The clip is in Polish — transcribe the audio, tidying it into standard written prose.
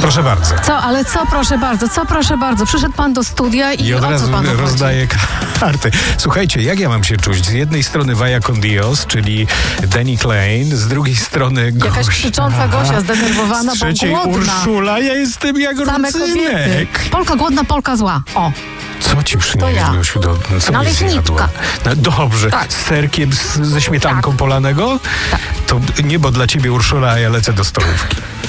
Proszę bardzo. Co proszę bardzo. Przyszedł pan do studia i od o razu co panu chodzi? rozdaję karty. Słuchajcie, jak ja mam się czuć? Z jednej strony Vaya con Dios, czyli Danny Klein, z drugiej strony Gosia. Jakaś krzycząca Gosia, zdenerwowana, z bo trzeciej głodna. Urszula, ja jestem jak Same kobiety. Rodzynek. Polka głodna, Polka zła. O. Co ci przynieść, ja. Gosiu? Co No, byś leśniczka. zjadła? No, dobrze. Tak. Z serkiem, ze śmietanką Tak. polanego? Tak. To niebo dla ciebie, Urszula, a ja lecę do stołówki.